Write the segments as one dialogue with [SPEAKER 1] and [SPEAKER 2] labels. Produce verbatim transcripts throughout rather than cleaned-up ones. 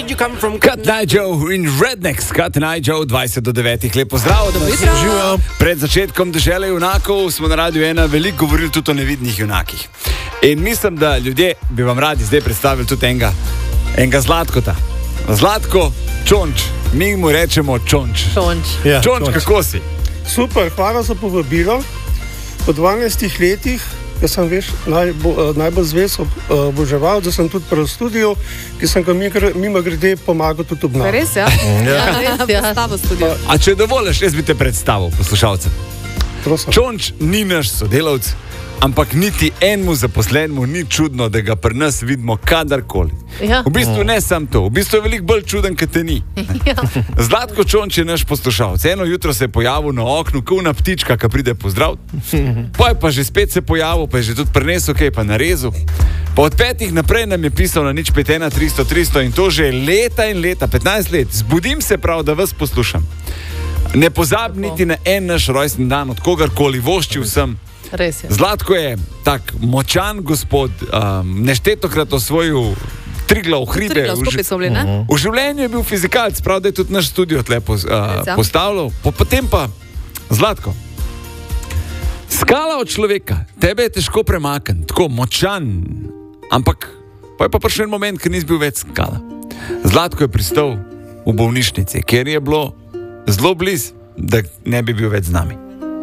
[SPEAKER 1] did you come from?
[SPEAKER 2] Cut Night Joe in Rednecks, Cut Night Joe dvajset do devetih. Lepo zdrav, da vas živijo. Pred začetkom Dežele junakov smo na Radiu ena veliko govorili tudi o nevidnih junakih. In mislim, da ljudje bi vam radi zdaj predstavili tudi enega, enega Zlatkota. Zlatko Čonč, mi mu rečemo Čonč.
[SPEAKER 3] Čonč.
[SPEAKER 2] Ja, Čonč, Čonč, kako si?
[SPEAKER 4] Super, hvala za povabilo. Po dvanajstih letih, ki sem veš, najbo, najbolj zvest oboževal, da sem tudi prav v studiu, ki sem ga mimo grede pomagal tudi obnavljati.
[SPEAKER 3] Res, ja? Ja, res, ja. Predstavo studio.
[SPEAKER 2] A če dovoliš, jaz bi te predstavil poslušalcem.
[SPEAKER 4] Prosim.
[SPEAKER 2] Čonč ni naš sodelavc, ampak niti enemu zaposlenemu ni čudno, da ga pri nas vidimo kadarkoli.
[SPEAKER 3] Ja.
[SPEAKER 2] V bistvu ne sam to, v bistvu je veliko bolj čuden, kot te ni.
[SPEAKER 3] Ja.
[SPEAKER 2] Zlatko Čonč je naš poslušalec. Eno jutro se je pojavil na oknu, kot una ptička, ki pride pozdraviti. Pa je pa že spet se pojavil, pa je že tudi prinesel kaj, pa narezal. Pa od petih naprej nam je pisal na nič pet ena tristo tristo in to že leta in leta, petnajst let. Zbudim se prav, da vas poslušam. Ne pozab niti na en naš rojstni dan, od kogarkoli, voščil sem.
[SPEAKER 3] Res je.
[SPEAKER 2] Zlatko je tak močan gospod, um, neštetokrat osvojil Triglav hribe.
[SPEAKER 3] Triglav, skupaj so bili, ne?
[SPEAKER 2] V življenju je bil fizikalc, prav da je tudi naš studio tle uh, postavljal. Po, potem pa, Zlatko, skala od človeka, tebe je težko premakniti, tako močan, ampak pa je pa prišel en moment, ker nisi bil več skala. Zlatko je pristal v bolnišnici, kjer je bilo zelo blizu, da ne bi bil več z nami.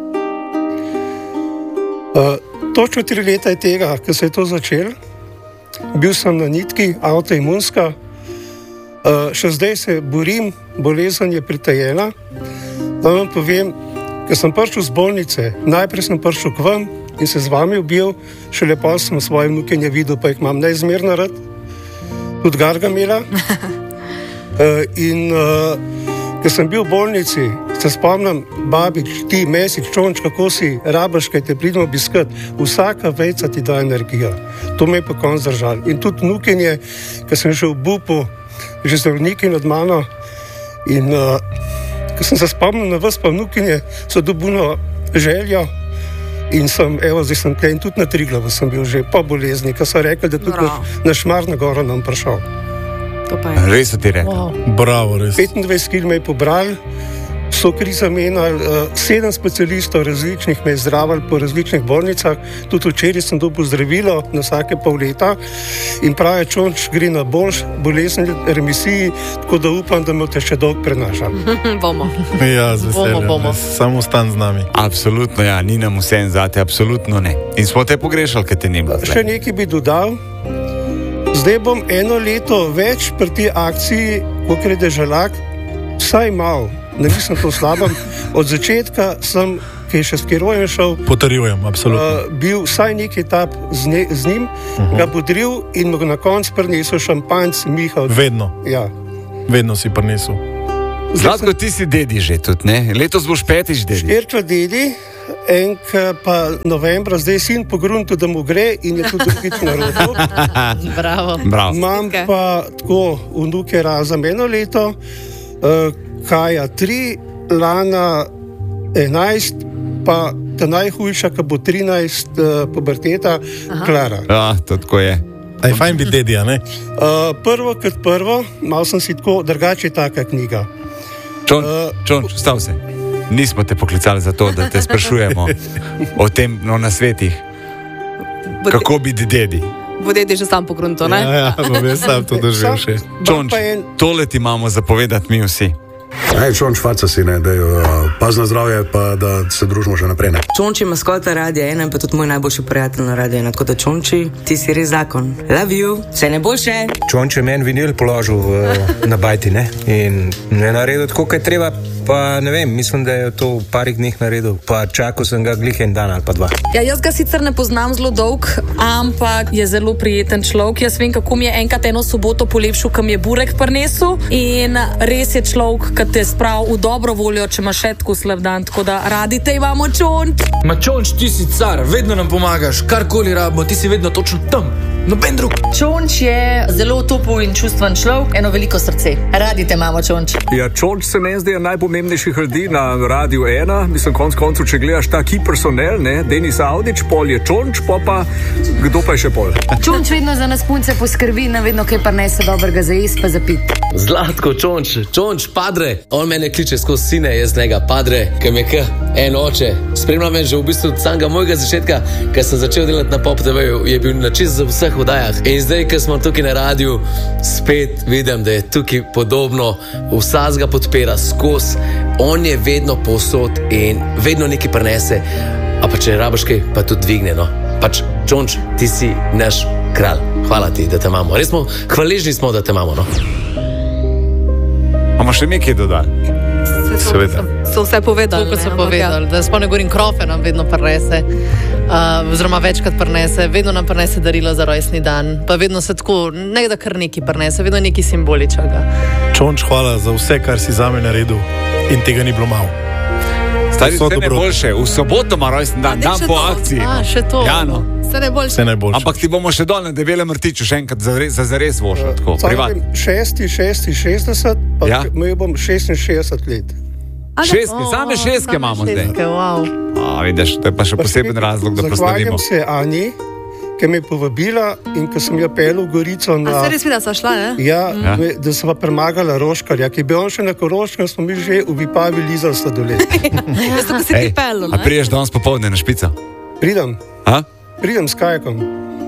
[SPEAKER 4] Uh, točno tri leta je tega, ko se je to začelo. Bil sem na nitki, avtoimunska. Uh, še zdaj se borim, bolezen je pritajena. Da vam povem, ko sem prišel z bolnice, najprej sem prišel k vam in se z vami ubil, še lepo sem svoje vnukenje videl, pa jih imam neizmerno rad. Tudi Gargamela. Uh, in uh, ko sem bil v bolnici, se spomnim, babič, ti, Mesič, Čonč, kako si rabaš, kaj te pridemo obiskati. Vsaka vejca ti da energijo. To me je pa konc držal. In tudi vnukenje, ko sem že v bupu, že zdravniki nad mano. In uh, ko sem se spomnil na vas, pa vnukenje so dobuno željo. In sem, evo, zdaj sem kaj, in tudi na Triglavu sem bil že po bolezni, ko so rekli, da tudi na, na Šmarno goro nam prišel.
[SPEAKER 2] Res so ti rekli.
[SPEAKER 3] Wow.
[SPEAKER 2] Bravo, res.
[SPEAKER 4] petindvajset kil me je pobral, so kriza menjali, uh, sedem specialistov različnih me je zdravili po različnih bolnicah, tudi včeraj sem dobil zdravilo na vsake pol leta in pravi Čonč gre na boljš bolezni remisiji, tako da upam, da me te še dolgo prenašam.
[SPEAKER 3] Bomo.
[SPEAKER 5] Ja, z veseljem.
[SPEAKER 3] Bomo, bomo.
[SPEAKER 5] Samo stan z nami.
[SPEAKER 2] Absolutno, ja, ni nam vse en zate, absolutno ne. In smo te pogrešali, ker te ni bilo.
[SPEAKER 4] Še nekaj bi dodal. Zdaj bom eno leto več pri tej akciji, kot je Deželak, vsaj malo, ne mislim to slabem. Od začetka sem, ki je še s Kirojem šel,
[SPEAKER 5] potrjujem, absolutno.
[SPEAKER 4] Uh, bil vsaj nekaj etap z, ne, z njim, uh-huh. ga bodril in mu na koncu prinesel šampanjc, Miha.
[SPEAKER 5] Vedno.
[SPEAKER 4] Ja.
[SPEAKER 5] Vedno si prinesel.
[SPEAKER 2] Zlatko, ti si dedi že tudi, ne? Letos boš petič dedi.
[SPEAKER 4] Štirča dedi, enka pa novembra, zdaj sin pogrunil, da mu gre in je tudi drugič narodil.
[SPEAKER 3] Bravo.
[SPEAKER 2] Bravo.
[SPEAKER 4] Imam pa tako vnuke razem eno leto, uh, Kaja tri, Lana enajst, pa ta najhujša, ki bo trinajst, uh, puberteta, Klara.
[SPEAKER 2] Ja, to tako je.
[SPEAKER 5] Aj fajn biti dedija, ne?
[SPEAKER 4] Uh, prvo kot prvo, malo sem si tako, drugače je taka knjiga.
[SPEAKER 2] Čonč, uh, Čonč, stav se. Nismo te poklicali za to, da te sprašujemo o tem, no, na svetih. Kako biti dedi?
[SPEAKER 3] Bo dedi že sam pogrunto, ne?
[SPEAKER 5] Ja, ja, bom jaz sam to doživel še.
[SPEAKER 2] Čonč, tole ti imamo zapovedati mi vsi.
[SPEAKER 6] Ej, Čonč, faca si, ne, da uh, paz na zdravje, pa da se družimo še naprej, ne.
[SPEAKER 7] Čonč je maskota Radia ena in pa tudi moj najboljši prijatelj na Radia ena, tako da Čonči, ti si res zakon. Love you, vse najboljše.
[SPEAKER 1] Čonč je meni vinil položil v, na bajti, ne, in ne naredil tako, kaj treba, pa ne vem, mislim, da je to v parih dneh naredil, pa čakal sem ga glih en dan ali pa dva.
[SPEAKER 8] Ja, jaz ga sicer ne poznam zelo dolg, ampak je zelo prijeten človek. Jaz vem, kako mi je enkrat eno soboto polepšil, kam je burek prinesel in res je človek, ki te spravi v dobro voljo, če imaš še tako slab dan, tako da radi te imamo, Čonč.
[SPEAKER 9] Ma Čonč, ti si car, vedno nam pomagaš, karkoli rabimo, ti si vedno točno tam.
[SPEAKER 5] noben drug.
[SPEAKER 8] Čonč je zelo topel in čustven človek, eno veliko srce. Radi te imamo, Čonč.
[SPEAKER 9] Ja, Čonč se meni zdi najpomembnejših ljudi na Radiu ena. Mislim, konc koncev, če gledaš ta key personel, ne, Denis Audič, pol je Čonč, pa pa kdo pa je še pol.
[SPEAKER 10] Čonč vedno za nas punce poskrbi, nam vedno kaj pa nese dobrega za jesti pa za pit.
[SPEAKER 11] Zlatko, Čonč, Čonč, padre. On mene kliče skozi sine, jaz njega, padre, kaj me k, en oče. Spremlja me že v bistvu od samega mojega začetka, ker sem začel delati na Pop T V-ju, je bil na čisto v vseh oddajah. In zdaj, ker smo tukaj na radiju, spet vidim, da je tukaj podobno, vsaz ga podpira skozi, on je vedno povsod in vedno nekaj prinese, a pa če rabiš kaj, pa tudi dvigne, no. Pač, Čonč, ti si naš kralj. Hvala ti, da te imamo. Res smo, hvaležni smo, da te imamo, no.
[SPEAKER 2] Imamo še nekaj dodati?
[SPEAKER 3] Seveda. So vse povedali, kot so povedali, da sploh ne govorim, krofe nam vedno prinese, uh, oziroma večkrat prinese, vedno nam prinese darilo za rojstni dan, pa vedno se tako, ne da kar nekaj prinese, vedno nekaj simboličnega.
[SPEAKER 5] Čonč, hvala za vse, kar si zame naredil in tega ni bilo malo.
[SPEAKER 2] Stari, vse najboljše, v soboto ima rojstni dan, dan po akciji.
[SPEAKER 3] A, še to.
[SPEAKER 2] Ja, no.
[SPEAKER 3] Vse najboljše.
[SPEAKER 5] Vse najboljše.
[SPEAKER 2] Ampak ti bomo še dol na Debelem rtiču še enkrat za, za zares vožil, tako, privat.
[SPEAKER 4] Šesti, šesti, šestdeset, pa
[SPEAKER 2] Ja.
[SPEAKER 4] mi bom šestinšestdeset let.
[SPEAKER 2] Šestke, same šestke imamo zdaj.
[SPEAKER 3] Šestke, wow.
[SPEAKER 2] A, vidiš, to je pa še poseben razlog, da proslavimo.
[SPEAKER 4] Zahvaljujem se Ani, ki me je povabila in ko sem jo pel v Gorico na...
[SPEAKER 3] A se res vidi, da sva šla, ne?
[SPEAKER 4] Ja,
[SPEAKER 2] Ja.
[SPEAKER 4] me- da sva premagala Roškarja, ki bi on še na Koroškem, smo mi že v Vipavi lizali sladoled.
[SPEAKER 3] Veš, to, ko si ti pelil,
[SPEAKER 2] a
[SPEAKER 3] ne?
[SPEAKER 2] priješ danes popovdne na špico?
[SPEAKER 4] Pridem,
[SPEAKER 2] A?
[SPEAKER 4] pridem s kajakom.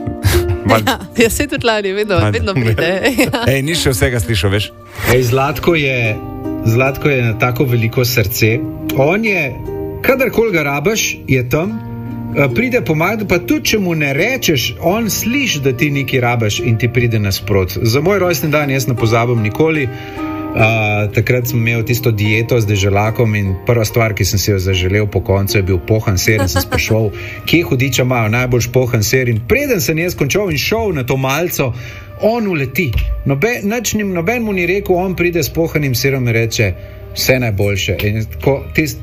[SPEAKER 3] Ja, jaz se tudi lani, vedno,
[SPEAKER 2] Manj.
[SPEAKER 3] vedno pride.
[SPEAKER 2] Ej, ni še vsega slišal, veš?
[SPEAKER 12] Ej, Zlatko je, Zlatko je na tako veliko srce. On je, kadarkoli ga rabiš, je tam, eh, pride pomagati, pa tudi če mu ne rečeš, on sliši, da ti nekaj rabiš in ti pride nasprot. Za moj rojstni dan jaz ne pozabim nikoli. Uh, takrat sem imel tisto dieto z deželakom in prva stvar, ki sem si jo zaželel po koncu, je bil pohan ser in sem sprašoval, kje hudiča imajo najboljš pohan ser in preden sem jaz končal in šel na to malco, on uleti. Noben, nič nim, noben mu ni rekel, on pride s pohanim serom in reče, vse najboljše. In tako, tist,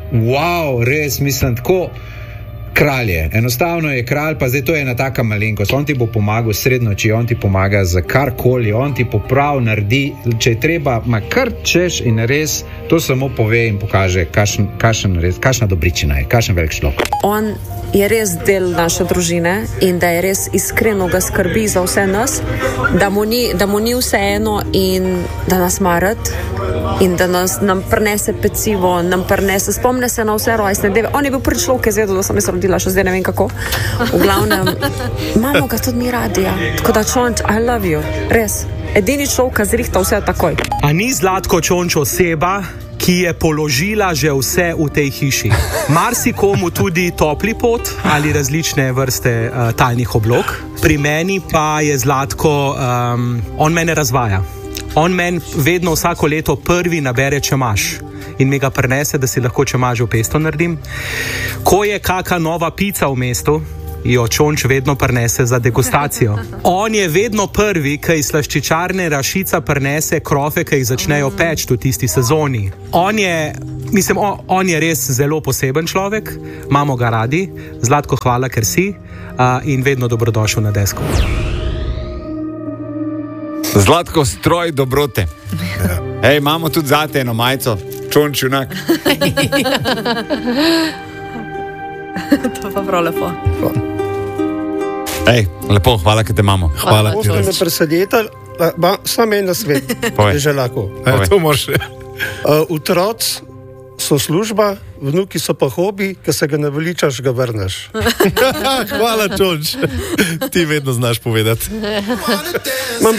[SPEAKER 12] wow, res mislim, tako kralj je, enostavno je kralj, pa zdaj to je ena taka malenkost, on ti bo pomagal srednoči, on ti pomaga za karkoli, on ti poprav naredi, če je treba, ma kar češ in res, to samo pove in pokaže, kakšen, kakšen res, kakšna dobričina je, kakšen velik človek.
[SPEAKER 13] On je res del naše družine in da je res iskreno ga skrbi za vse nas, da mu ni, da mu ni vseeno in da nas marat in da nas, nam prinese pecivo, nam prinese, spomne se na vse rojstne dneve. On je bil prvi človek, ki je zvedel, da sem jaz rodila, še zdaj ne vem kako. V glavnem, imamo ga tudi mi radi, ja. Tako da Čonč, I love you, res. Edini človek, ki zrihta vse takoj.
[SPEAKER 14] A ni Zlatko Čonč oseba, ki je položila že vse v tej hiši? Marsikomu tudi topli pot ali različne vrste uh, tajnih oblog. Pri meni pa je Zlatko, um, on mene razvaja. On meni vedno vsako leto prvi nabere čemaž in mi ga prinese, da si lahko čemaž v pesto naredim. Ko je kaka nova pica v mestu, jo Čonč vedno prinese za degustacijo. On je vedno prvi, ki iz slaščičarne Rašica prinese krofe, ki jih začnejo peči v tisti sezoni. On je, mislim, on, on je res zelo poseben človek, imamo ga radi. Zlatko, hvala, ker si uh, in vedno dobrodošel na desku.
[SPEAKER 2] Zlatko, stroj dobrote. Ej, imamo tudi zate eno majico, Čonč junak.
[SPEAKER 3] To pa prav lepo.
[SPEAKER 2] Ej, lepo, hvala, ker te imamo.
[SPEAKER 5] Hvala ti,
[SPEAKER 4] Boste me
[SPEAKER 5] res.
[SPEAKER 4] presedetali, samo en na svet,
[SPEAKER 2] Povej.
[SPEAKER 4] že lahko.
[SPEAKER 5] Ja, to moraš.
[SPEAKER 4] Uh, otroci so služba, vnuki so pa hobi, ki se ga naveličaš, ga vrneš.
[SPEAKER 5] Hvala, Čonč. Ti vedno znaš povedati.